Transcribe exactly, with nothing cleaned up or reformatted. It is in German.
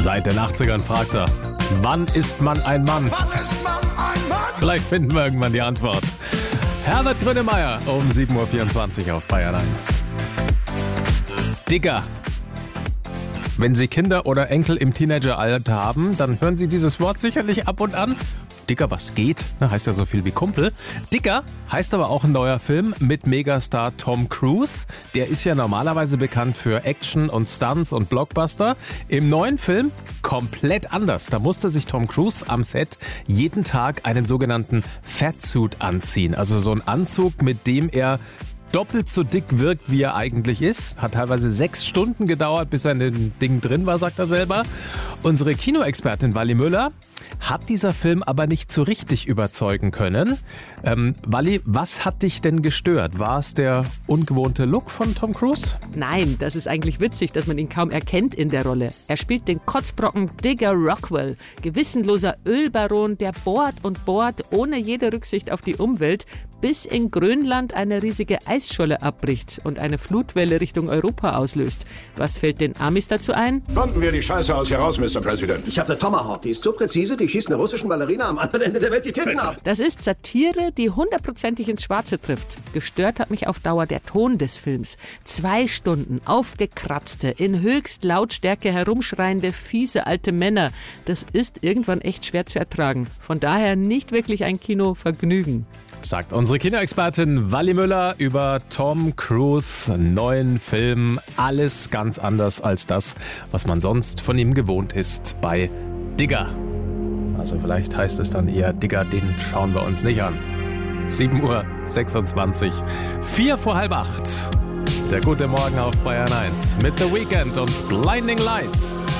Seit den achtzigern fragt er, wann ist man ein Mann? Wann ist man ein Mann? Vielleicht finden wir irgendwann die Antwort. Herbert Grönemeyer um sieben Uhr vierundzwanzig auf Bayern eins. Digger. Wenn Sie Kinder oder Enkel im Teenageralter haben, dann hören Sie dieses Wort sicherlich ab und an. Digger, was geht? Na, heißt ja so viel wie Kumpel. Digger heißt aber auch ein neuer Film mit Megastar Tom Cruise. Der ist ja normalerweise bekannt für Action und Stunts und Blockbuster. Im neuen Film komplett anders. Da musste sich Tom Cruise am Set jeden Tag einen sogenannten Fatsuit anziehen. Also so ein Anzug, mit dem er doppelt so dick wirkt, wie er eigentlich ist. Hat teilweise sechs Stunden gedauert, bis er in dem Ding drin war, sagt er selber. Unsere Kinoexpertin Wally Müller hat dieser Film aber nicht so richtig überzeugen können. Ähm, Wally, was hat dich denn gestört? War es der ungewohnte Look von Tom Cruise? Nein, das ist eigentlich witzig, dass man ihn kaum erkennt in der Rolle. Er spielt den Kotzbrocken Digger Rockwell, gewissenloser Ölbaron, der bohrt und bohrt, ohne jede Rücksicht auf die Umwelt, bis in Grönland eine riesige Eisscholle abbricht und eine Flutwelle Richtung Europa auslöst. Was fällt den Amis dazu ein? Bomben wir die Scheiße aus hier raus, Mister President. Ich habe eine Tomahawk, die ist so präzise, die schießt einer russischen Ballerina am anderen Ende der Welt die Titten ab. Das ist Satire, die hundertprozentig ins Schwarze trifft. Gestört hat mich auf Dauer der Ton des Films. Zwei Stunden aufgekratzte, in Höchstlautstärke herumschreiende, fiese alte Männer. Das ist irgendwann echt schwer zu ertragen. Von daher nicht wirklich ein Kinovergnügen. Sagt unsere Kinoexpertin Wally Müller über Tom Cruise neuen Film. Alles ganz anders als das, was man sonst von ihm gewohnt ist bei Digger. Also vielleicht heißt es dann eher Digger, den schauen wir uns nicht an. sieben Uhr sechsundzwanzig, vier vor halb acht. Der gute Morgen auf Bayern eins mit The Weeknd und Blinding Lights.